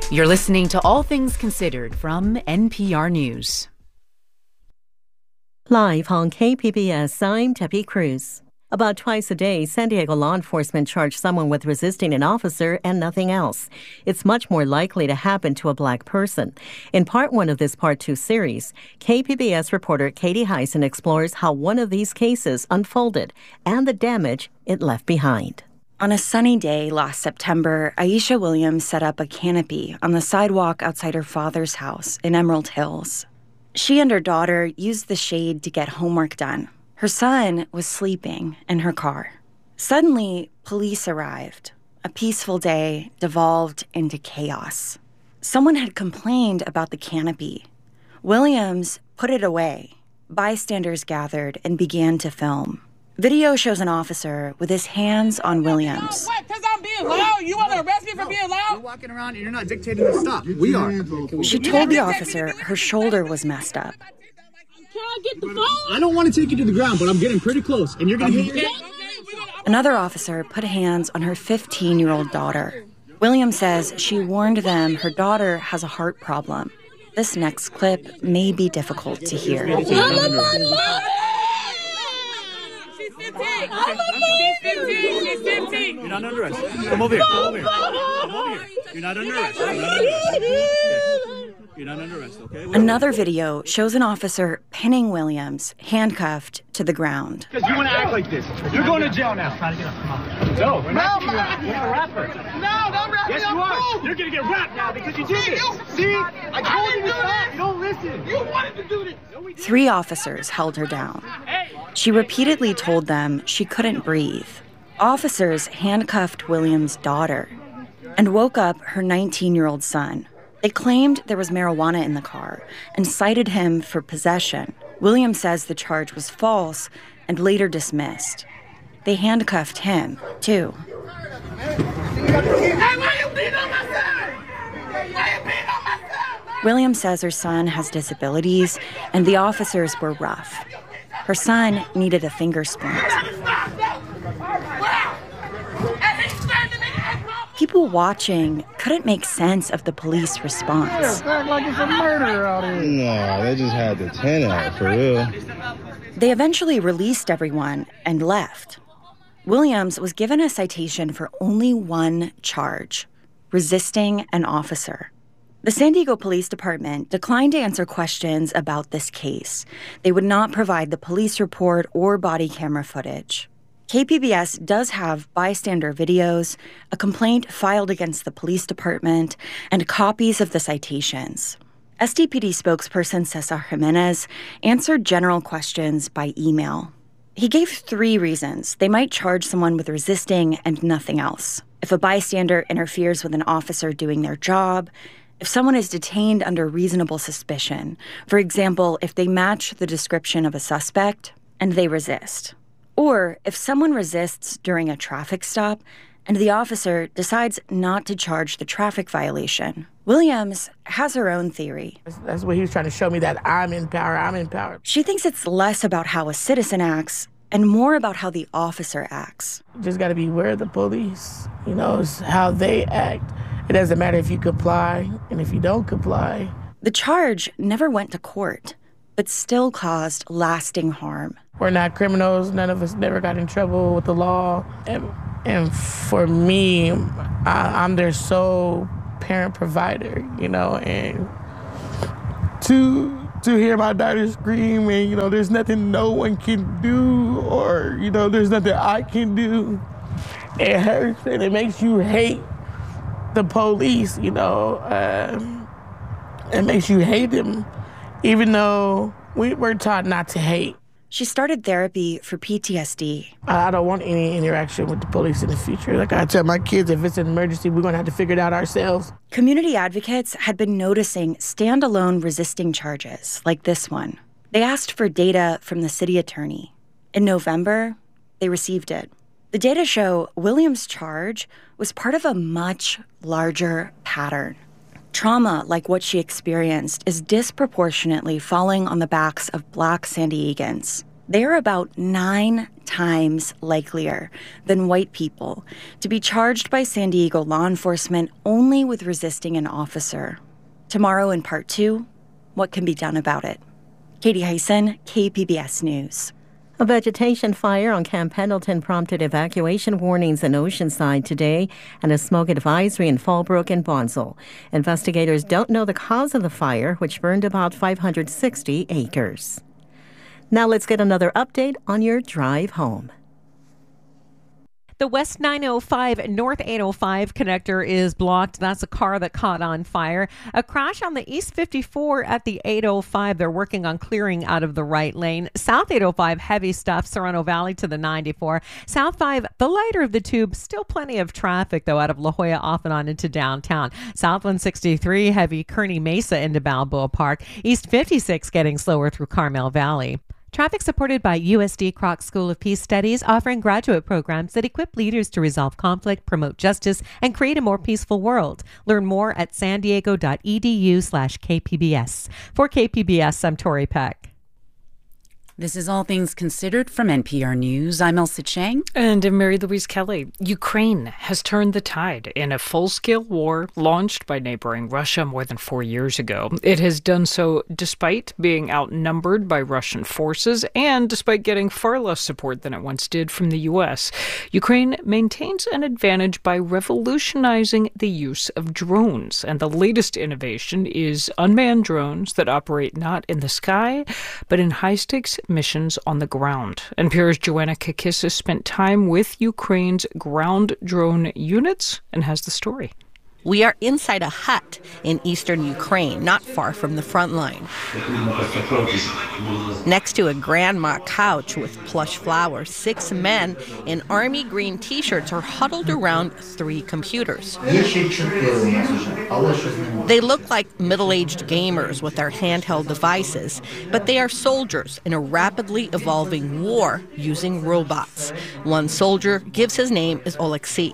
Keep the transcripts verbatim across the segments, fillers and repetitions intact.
You're listening to All Things Considered from N P R News. Live on K P B S, I'm Debbie Cruz. About twice a day, San Diego law enforcement charge someone with resisting an officer and nothing else. It's much more likely to happen to a black person. In part one of this part two series, K P B S reporter Katie Hyson explores how one of these cases unfolded and the damage it left behind. On a sunny day last September, Aisha Williams set up a canopy on the sidewalk outside her father's house in Emerald Hills. She and her daughter used the shade to get homework done. Her son was sleeping in her car. Suddenly, police arrived. A peaceful day devolved into chaos. Someone had complained about the canopy. Williams put it away. Bystanders gathered and began to film. Video shows an officer with his hands on Williams. What? Because I'm being loud? You want to arrest me for being loud? You're walking around and you're not dictating to stop. We are. She told the officer her shoulder was messed up. Can I get the phone? I don't want to take you to the ground, but I'm getting pretty close, and you're going to hit your head. Another officer put hands on her fifteen-year-old daughter. Williams says she warned them her daughter has a heart problem. This next clip may be difficult to hear. I'm a mother! She's fifteen! I'm a She's fifteen! She's fifteen! You're not under arrest. Come over here. Come over here. Come over here. You're not under arrest. You're not under arrest. You're not under arrest, okay? Another video shows an officer pinning Williams, handcuffed to the ground. Because you want to act like this. You're going to jail now. Try to get up. Come on. No, we're not going to get You're a rapper. No, don't wrap Yes, me up. you are. Move. You're going to get rapped now because you did See, this. you- See? I told you to stop. You don't listen. You wanted to do this. Three officers held her down. She repeatedly told them she couldn't breathe. Officers handcuffed Williams' daughter and woke up her nineteen-year-old son. They claimed there was marijuana in the car and cited him for possession. Williams says the charge was false and later dismissed. They handcuffed him, too. Hey, why you beating on my son? Why you beating on my son? Williams says her son has disabilities and the officers were rough. Her son needed a finger splint. People watching couldn't make sense of the police response. Like it's a murder out here. No, they just had the tent out, for real. They eventually released everyone and left. Williams was given a citation for only one charge: resisting an officer. The San Diego Police Department declined to answer questions about this case. They would not provide the police report or body camera footage. K P B S does have bystander videos, a complaint filed against the police department, and copies of the citations. S D P D spokesperson Cesar Jimenez answered general questions by email. He gave three reasons they might charge someone with resisting and nothing else: if a bystander interferes with an officer doing their job, if someone is detained under reasonable suspicion, for example, if they match the description of a suspect and they resist, or if someone resists during a traffic stop and the officer decides not to charge the traffic violation. Williams has her own theory. That's what he was trying to show me, that I'm in power, I'm in power. She thinks it's less about how a citizen acts and more about how the officer acts. You just got to be aware of the police. You know, it's how they act. It doesn't matter if you comply and if you don't comply. The charge never went to court, but still caused lasting harm. We're not criminals. None of us never got in trouble with the law. And, and for me, I, I'm their sole parent provider, you know, and to to hear my daughter scream and, you know, there's nothing no one can do, or, you know, there's nothing I can do, it hurts and it makes you hate the police, you know. Um, it makes you hate them, even though we were taught not to hate. She started therapy for P T S D. I don't want any interaction with the police in the future. Like I tell my kids, if it's an emergency, we're going to have to figure it out ourselves. Community advocates had been noticing standalone resisting charges like this one. They asked for data from the city attorney. In November, they received it. The data show Williams' charge was part of a much larger pattern. Trauma like what she experienced is disproportionately falling on the backs of Black San Diegans. They are about nine times likelier than white people to be charged by San Diego law enforcement only with resisting an officer. Tomorrow in part two, what can be done about it? Katie Hyson, K P B S News. A vegetation fire on Camp Pendleton prompted evacuation warnings in Oceanside today and a smoke advisory in Fallbrook and Bonsall. Investigators don't know the cause of the fire, which burned about five hundred sixty acres. Now let's get another update on your drive home. The West nine oh five North eight oh five connector is blocked. That's a car that caught on fire. A crash on the East fifty-four at the eight oh five. They're working on clearing out of the right lane. South eight oh five, heavy stuff. Serrano Valley to the ninety-four. South five, the lighter of the tube. Still plenty of traffic, though, out of La Jolla off and on into downtown. South one sixty-three, heavy Kearney Mesa into Balboa Park. East fifty-six getting slower through Carmel Valley. Traffic supported by U S D Kroc School of Peace Studies, offering graduate programs that equip leaders to resolve conflict, promote justice, and create a more peaceful world. Learn more at san diego dot e d u slash K P B S. For K P B S, I'm Tori Peck. This is All Things Considered from N P R News. I'm Elsa Chang. And I'm Mary Louise Kelly. Ukraine has turned the tide in a full-scale war launched by neighboring Russia more than four years ago. It has done so despite being outnumbered by Russian forces and despite getting far less support than it once did from the U S. Ukraine maintains an advantage by revolutionizing the use of drones. And the latest innovation is unmanned drones that operate not in the sky, but in high-stakes missions on the ground. N P R's Joanna Kakissis spent time with Ukraine's ground drone units and has the story. We are inside a hut in eastern Ukraine, not far from the front line. Next to a grandma couch with plush flowers, six men in army green t-shirts are huddled around three computers. They look like middle-aged gamers with their handheld devices, but they are soldiers in a rapidly evolving war using robots. One soldier gives his name as Oleksiy.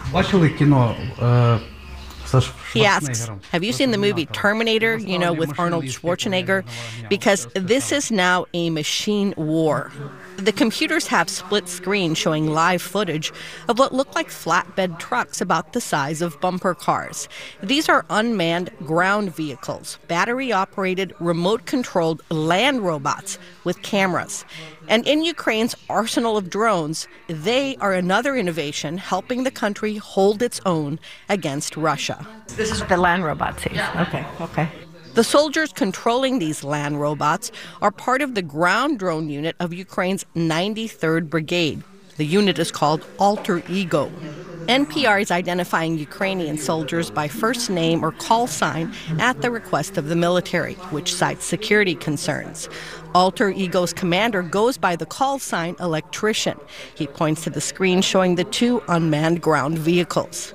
He asks, have you seen the movie Terminator, you know, with Arnold Schwarzenegger? Because this is now a machine war. The computers have split screens showing live footage of what look like flatbed trucks about the size of bumper cars. These are unmanned ground vehicles, battery-operated, remote-controlled land robots with cameras. And in Ukraine's arsenal of drones, they are another innovation helping the country hold its own against Russia. This is what the land robots is. Okay, okay. The soldiers controlling these land robots are part of the ground drone unit of Ukraine's ninety-third Brigade. The unit is called Alter Ego. N P R is identifying Ukrainian soldiers by first name or call sign at the request of the military, which cites security concerns. Alter Ego's commander goes by the call sign Electrician. He points to the screen showing the two unmanned ground vehicles.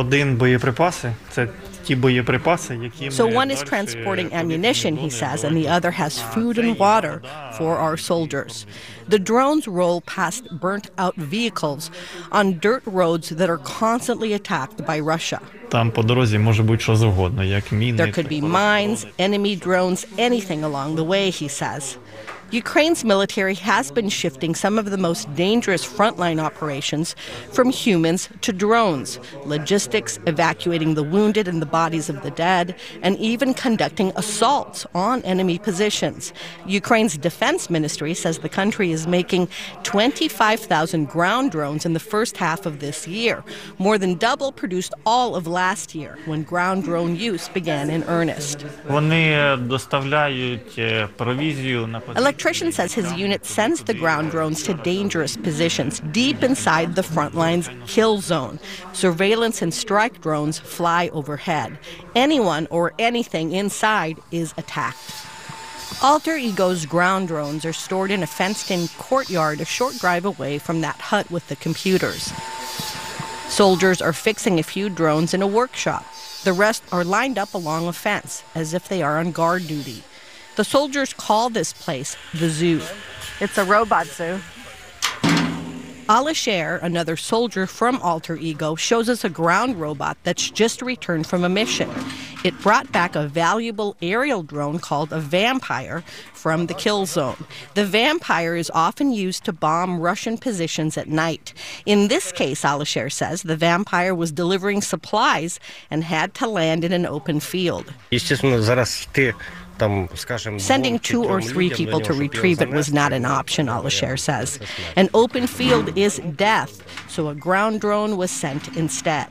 So one is transporting ammunition, he says, and the other has food and water for our soldiers. The drones roll past burnt-out vehicles on dirt roads that are constantly attacked by Russia. There could be mines, enemy drones, anything along the way, he says. Ukraine's military has been shifting some of the most dangerous frontline operations from humans to drones, logistics, evacuating the wounded and the bodies of the dead, and even conducting assaults on enemy positions. Ukraine's defense ministry says the country is making twenty-five thousand ground drones in the first half of this year, more than double produced all of last year when ground drone use began in earnest. Electrician says his unit sends the ground drones to dangerous positions deep inside the front line's kill zone. Surveillance and strike drones fly overhead. Anyone or anything inside is attacked. Alter Ego's ground drones are stored in a fenced-in courtyard a short drive away from that hut with the computers. Soldiers are fixing a few drones in a workshop. The rest are lined up along a fence, as if they are on guard duty. The soldiers call this place the zoo. It's a robot zoo. Alisher, another soldier from Alter Ego, shows us a ground robot that's just returned from a mission. It brought back a valuable aerial drone called a Vampire from the kill zone. The Vampire is often used to bomb Russian positions at night. In this case, Alisher says, the Vampire was delivering supplies and had to land in an open field. Sending two or three people to retrieve it was not an option, Alisher says. An open field is death, so a ground drone was sent instead.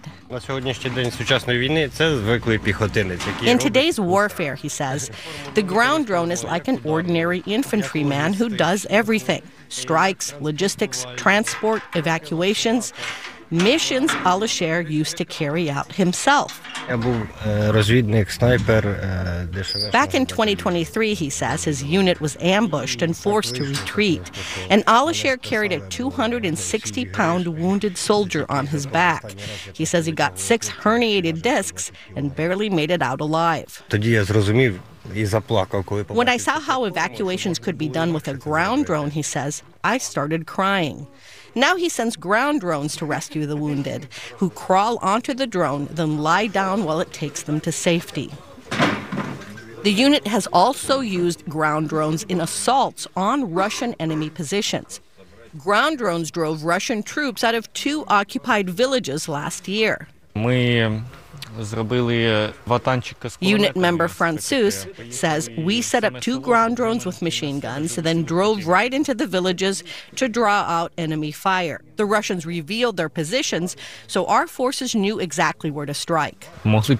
In today's warfare, he says, the ground drone is like an ordinary infantryman who does everything. Strikes, logistics, transport, evacuations. Missions Alisher used to carry out himself. Back in twenty twenty-three, he says, his unit was ambushed and forced to retreat. And Alisher carried a two hundred sixty pound wounded soldier on his back. He says he got six herniated discs and barely made it out alive. When I saw how evacuations could be done with a ground drone, he says, I started crying. Now he sends ground drones to rescue the wounded, who crawl onto the drone, then lie down while it takes them to safety. The unit has also used ground drones in assaults on Russian enemy positions. Ground drones drove Russian troops out of two occupied villages last year. Unit member Francis says, we set up two ground drones with machine guns, then drove right into the villages to draw out enemy fire. The Russians revealed their positions, so our forces knew exactly where to strike.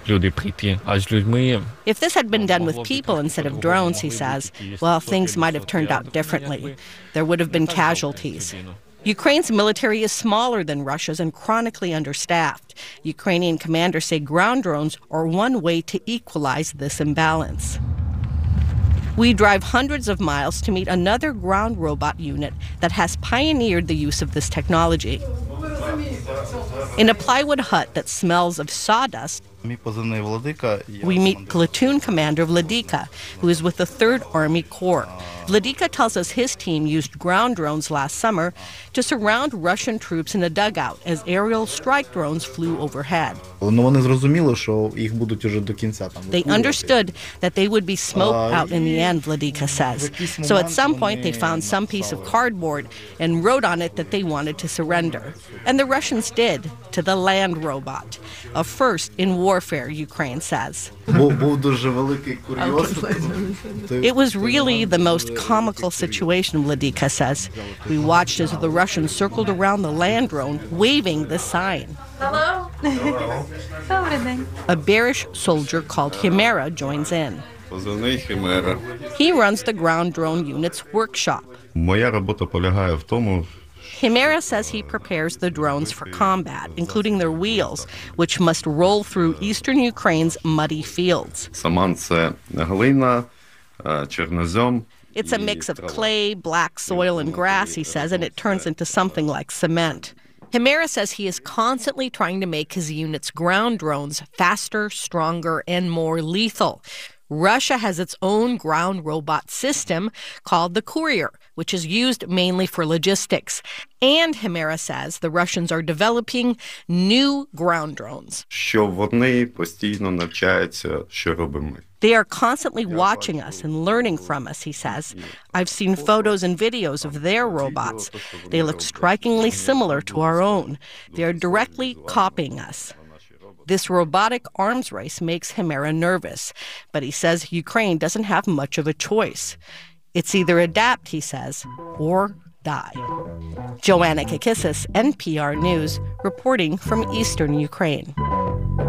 If this had been done with people instead of drones, he says, well, things might have turned out differently. There would have been casualties. Ukraine's military is smaller than Russia's and chronically understaffed. Ukrainian commanders say ground drones are one way to equalize this imbalance. We drive hundreds of miles to meet another ground robot unit that has pioneered the use of this technology. In a plywood hut that smells of sawdust, we meet platoon commander Vladika, who is with the third Army Corps. Vladika tells us his team used ground drones last summer to surround Russian troops in a dugout as aerial strike drones flew overhead. They understood that they would be smoked out in the end, Vladika says. So at some point they found some piece of cardboard and wrote on it that they wanted to surrender. And the Russians did, to the land robot. A first in warfare, Ukraine says. It was really the most comical situation, Vladika says. We watched as the Russians circled around the land drone, waving the sign. Hello? Hello. A bearish soldier called Chimera joins in. He runs the ground drone unit's workshop. Chimera says he prepares the drones for combat, including their wheels, which must roll through eastern Ukraine's muddy fields. It's a mix of clay, black soil, and grass, he says, and it turns into something like cement. Chimera says he is constantly trying to make his unit's ground drones faster, stronger, and more lethal. Russia has its own ground robot system called the Courier, which is used mainly for logistics. And Chimera says the Russians are developing new ground drones. They are constantly watching us and learning from us, he says. I've seen photos and videos of their robots. They look strikingly similar to our own. They are directly copying us. This robotic arms race makes Chimera nervous, but he says Ukraine doesn't have much of a choice. It's either adapt, he says, or die. Joanna Kakissis, N P R News, reporting from eastern Ukraine.